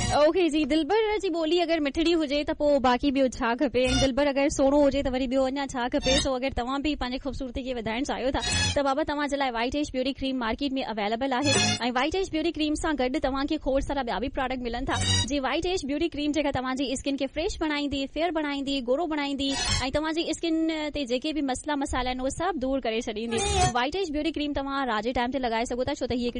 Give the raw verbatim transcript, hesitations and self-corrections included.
Okay जी, दिलबर जी ॿोली अगरि मिठड़ी हुजे त पोइ बाक़ी ॿियो छा खपे, ऐं दिलबर अगरि सोणो हुजे त वरी ॿियो अञा छा खपे। सो अगरि तव्हां बि पंहिंजे ख़ूबसूरती खे वधाइण चाहियो था त बाबा तव्हां जे लाइ white age beauty cream market में अवेलेबल आहे। ऐं वाइट एज ब्यूटी क्रीम सां गॾु तव्हांखे खोड़ सारा ॿिया बि प्रोडक्ट मिलनि था। जी वाइट एज ब्यूटी क्रीम जेका तव्हांजी स्किन खे फ्रेश बनाईंदी, फेयर बनाईंदी, गोरो बनाईंदी ऐं तव्हांजी स्किन ते जेके बि मसला मसाला आहिनि उहे सभु दूर करे छॾींदी। वाइट एज ब्यूटी क्रीम तव्हां रात जे टाइम ते लॻाए सघो था, छो त हीअ